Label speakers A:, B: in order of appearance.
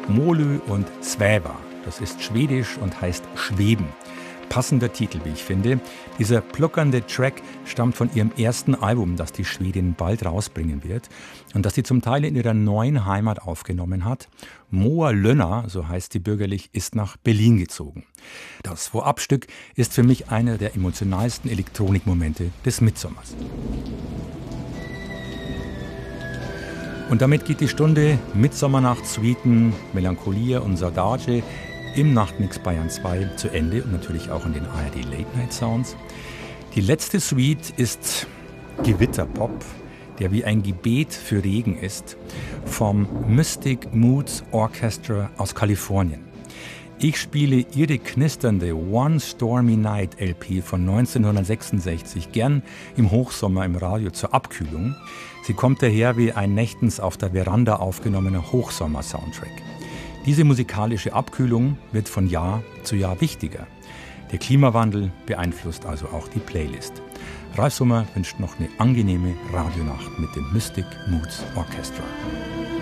A: Molö und Sväva. Das ist schwedisch und heißt Schweben. Passender Titel, wie ich finde. Dieser pluckernde Track stammt von ihrem ersten Album, das die Schwedin bald rausbringen wird und das sie zum Teil in ihrer neuen Heimat aufgenommen hat. Moa Lönna, so heißt sie bürgerlich, ist nach Berlin gezogen. Das Vorabstück ist für mich einer der emotionalsten Elektronikmomente des Mitsommers. Und damit geht die Stunde Mitsommernacht-Suiten, Melancholia und Saudade im Nachtmix Bayern 2 zu Ende und natürlich auch in den ARD Late Night Sounds. Die letzte Suite ist Gewitterpop, der wie ein Gebet für Regen ist, vom Mystic Moods Orchestra aus Kalifornien. Ich spiele ihre knisternde One Stormy Night LP von 1966 gern im Hochsommer im Radio zur Abkühlung. Sie kommt daher wie ein nächtens auf der Veranda aufgenommener Hochsommer-Soundtrack. Diese musikalische Abkühlung wird von Jahr zu Jahr wichtiger. Der Klimawandel beeinflusst also auch die Playlist. Ralf Summer wünscht noch eine angenehme Radionacht mit dem Mystic Moods Orchestra.